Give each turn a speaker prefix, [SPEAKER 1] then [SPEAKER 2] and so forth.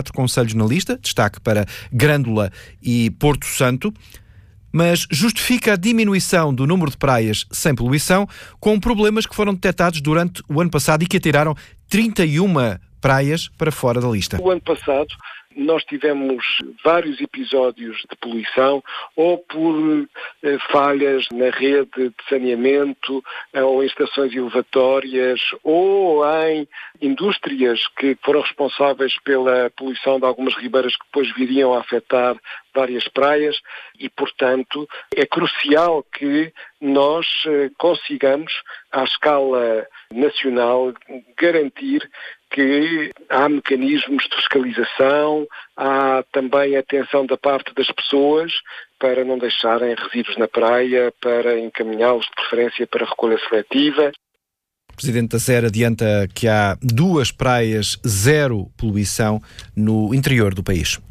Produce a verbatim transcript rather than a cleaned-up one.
[SPEAKER 1] Quatro concelhos na lista, destaque para Grândola e Porto Santo, mas justifica a diminuição do número de praias sem poluição com problemas que foram detectados durante o ano passado e que atiraram trinta e uma praias para fora da lista.
[SPEAKER 2] O ano passado nós tivemos vários episódios de poluição, ou por eh, falhas na rede de saneamento, ou em estações elevatórias, ou em indústrias que foram responsáveis pela poluição de algumas ribeiras que depois viriam a afetar várias praias e, portanto, é crucial que nós eh, consigamos, à escala nacional, garantir que há mecanismos de fiscalização, há também atenção da parte das pessoas para não deixarem resíduos na praia, para encaminhá-los de preferência para recolha seletiva.
[SPEAKER 1] O Presidente da SER adianta que há duas praias zero poluição no interior do país.